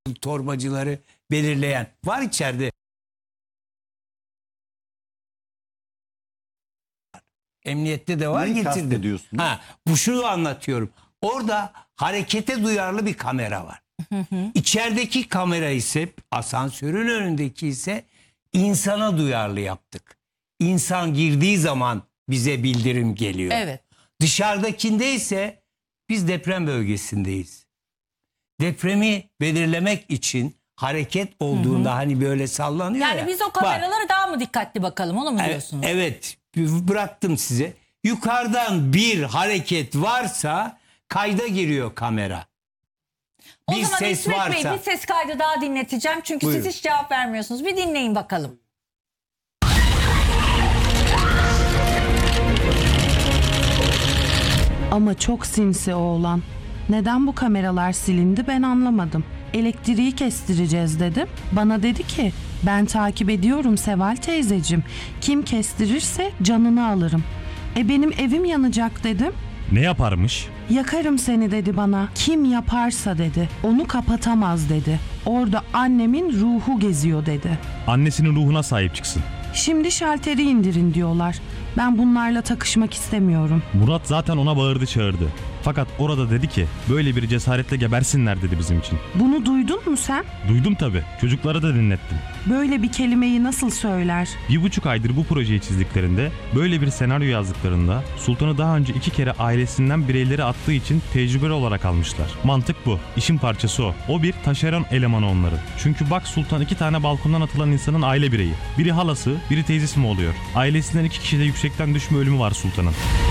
torbacıları belirleyen var içeride. Emniyette de var, Neyi getirdim. kastediyorsun? Bu şunu anlatıyorum. Orada harekete duyarlı bir kamera var. İçerideki kamera ise, asansörün önündeki ise insana duyarlı yaptık. İnsan girdiği zaman bize bildirim geliyor. Evet. Dışarıdakinde ise biz deprem bölgesindeyiz. Depremi belirlemek için hareket olduğunda hani böyle sallanıyor Yani ya. biz o kameralara daha mı dikkatli bakalım, onu mu diyorsunuz? Evet, bıraktım size. Yukarıdan bir hareket varsa kayda giriyor kamera. O Bir zaman ses İsmet Bey, varsa. bir ses kaydı daha dinleteceğim. Çünkü Buyurun. siz hiç cevap vermiyorsunuz. Bir dinleyin bakalım. Ama çok sinsi oğlan. Neden bu kameralar silindi ben anlamadım. Elektriği kestireceğiz dedim. Bana dedi ki ben takip ediyorum Seval teyzecim. Kim kestirirse canını alırım. Benim evim yanacak dedim. Ne yaparmış? Yakarım seni dedi bana. Kim yaparsa dedi. Onu kapatamaz dedi. Orada annemin ruhu geziyor dedi. Annesinin ruhuna sahip çıksın. Şimdi şalteri indirin diyorlar. Ben bunlarla takışmak istemiyorum. Murat zaten ona bağırdı çağırdı. Fakat orada dedi ki böyle bir cesaretle gebersinler dedi bizim için. Bunu duydun mu sen? Duydum tabii. Çocuklara da dinlettim. Böyle bir kelimeyi nasıl söyler? 1,5 aydır bu projeyi çizdiklerinde, böyle bir senaryo yazdıklarında Sultan'ı daha önce 2 kere ailesinden bireyleri attığı için tecrübeli olarak almışlar. Mantık bu. İşin parçası o. O bir taşeron elemanı onların. Çünkü bak Sultan 2 tane balkondan atılan insanın aile bireyi. Biri halası, biri teyzesi mi oluyor? Ailesinden 2 kişide yüksekten düşme ölümü var Sultan'ın.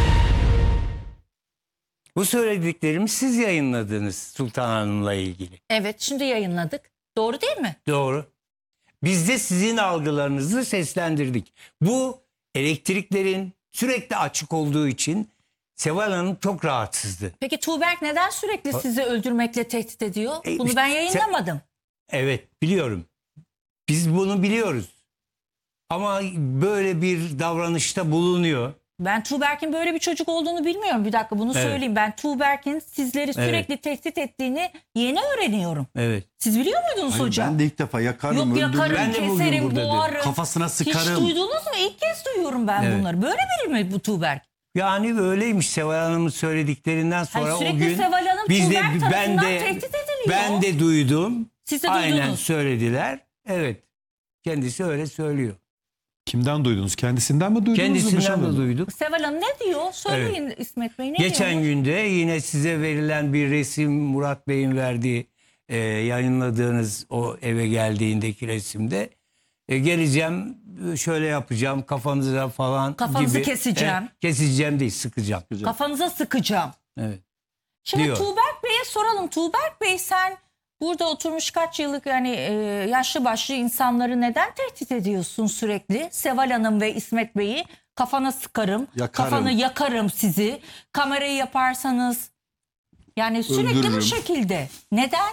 Bu söylediklerimi siz yayınladınız Sultan Hanım'la ilgili. Evet, şimdi yayınladık. Doğru değil mi? Doğru. Biz de sizin algılarınızı seslendirdik. Bu elektriklerin sürekli açık olduğu için Seval Hanım çok rahatsızdı. Peki Tuğberk neden sürekli sizi öldürmekle tehdit ediyor? Bunu işte ben yayınlamadım. Evet, biliyorum. Biz bunu biliyoruz. Ama böyle bir davranışta bulunuyor. Ben Tuğberk'in böyle bir çocuk olduğunu bilmiyorum. Bir dakika, bunu Evet. söyleyeyim. Ben Tuğberk'in sizleri sürekli tehdit ettiğini yeni öğreniyorum. Evet. Siz biliyor muydunuz Hayır, hocam? ben de ilk defa yakarım, Yok, öldürürüm. yakarım, Ben de bugün keserim, burada dedim. boğarım. Kafasına Hiç sıkarım. duydunuz mu? İlk kez duyuyorum ben Evet. bunları. Böyle biri mi bu Tuğberk? Yani öyleymiş Seval Hanım'ın söylediklerinden sonra Hayır, o sürekli gün Seval Hanım biz de Tuğberk ben tarafından de tehdit ediliyor. ben de duydum. Siz de Aynen duydunuz. söylediler. Evet. Kendisi öyle söylüyor. Kimden duydunuz? Kendisinden mi duydunuz? Kendisinden de duyduk. Seval Hanım ne diyor? Söyleyin İsmet Bey, ne Geçen diyor? günde yine size verilen bir resim, Murat Bey'in verdiği yayınladığınız o eve geldiğindeki resimde geleceğim, şöyle yapacağım, kafanıza falan Kafanızı gibi. keseceğim. Keseceğim değil, sıkacağım. Kafanıza sıkacağım. Evet. Şimdi diyor. Tuğberk Bey'e soralım. Tuğberk Bey, sen burada oturmuş kaç yıllık yaşlı başlı insanları neden tehdit ediyorsun sürekli? Seval Hanım ve İsmet Bey'i kafana sıkarım, Yakarım. kafanı yakarım sizi. Kamerayı yaparsanız yani sürekli bu Öldürürüm. şekilde. Neden?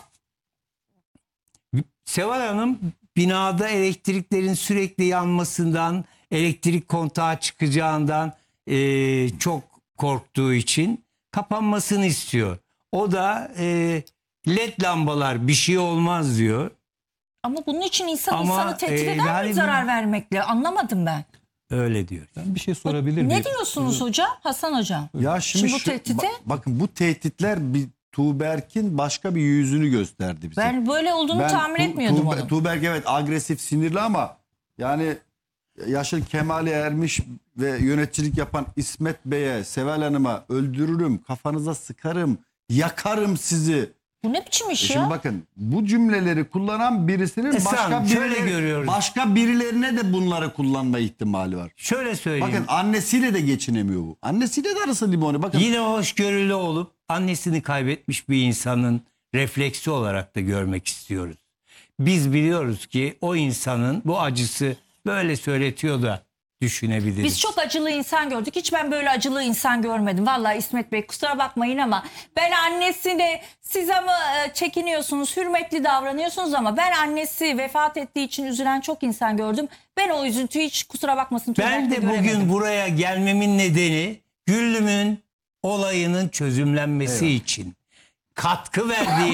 Seval Hanım binada elektriklerin sürekli yanmasından, elektrik kontağı çıkacağından çok korktuğu için kapanmasını istiyor. O da led lambalar bir şey olmaz diyor. Ama bunun için Ama, insanı tehdit eder mi yani zarar vermekle? Anlamadım ben. Öyle diyor. Ben bir şey sorabilir miyim? Ne diyorsunuz hocam? Hasan hocam. Ya şimdi bu tehdite? bakın bu tehditler bir Tuğberk'in başka bir yüzünü gösterdi bize. Ben böyle olduğunu tahmin etmiyordum onun. Tuğberk evet agresif, sinirli ama yani yaşı kemale ermiş ve yöneticilik yapan İsmet Bey'e, Seval Hanım'a öldürürüm, kafanıza sıkarım, yakarım sizi. Bu ne biçim iş Şimdi ya? bakın bu cümleleri kullanan birisinin şöyle görüyoruz. başka birilerine de bunları kullanma ihtimali var. Şöyle söyleyeyim. Bakın annesiyle de geçinemiyor bu. Annesiyle de arası limonu. Bakın Yine hoşgörülü olup annesini kaybetmiş bir insanın refleksi olarak da görmek istiyoruz. Biz biliyoruz ki o insanın bu acısı böyle söyletiyor da düşünebiliriz. Biz çok acılı insan gördük. Hiç ben böyle acılı insan görmedim. Vallahi İsmet Bey, kusura bakmayın ama ben annesine, siz ama çekiniyorsunuz, hürmetli davranıyorsunuz ama ben annesi vefat ettiği için üzülen çok insan gördüm. Ben o üzüntüyü hiç, kusura bakmasın, Ben de göremedim. bugün buraya gelmemin nedeni Güllüm'ün olayının çözümlenmesi için katkı verdiği